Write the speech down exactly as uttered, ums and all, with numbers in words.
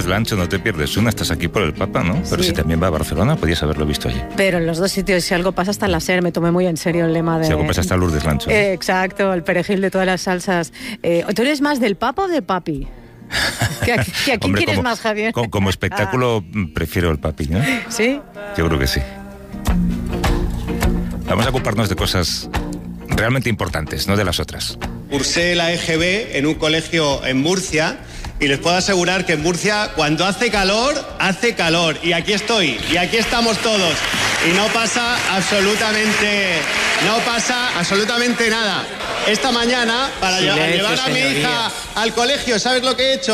Lourdes Lancho, no te pierdes una, estás aquí por el Papa, ¿no? Pero Sí. si también va a Barcelona, podías haberlo visto allí. Pero en los dos sitios, si algo pasa hasta en la SER, me tomé muy en serio el lema de... Si algo pasa hasta Lourdes Lancho. Eh, exacto, el perejil de todas las salsas. Eh, ¿Tú eres más del Papa o de Papi? ¿Que aquí, que aquí Hombre, quieres como, más, Javier? Como, como espectáculo prefiero el Papi, ¿no? ¿Sí? Yo creo que sí. Vamos a ocuparnos de cosas realmente importantes, no de las otras. Cursé la E G B en un colegio en Murcia y les puedo asegurar que en Murcia cuando hace calor, hace calor. Y aquí estoy, y aquí estamos todos. Y no pasa absolutamente, no pasa absolutamente nada. Esta mañana, para Silencio, llevar a mi señoría. hija al colegio, ¿sabes lo que he hecho?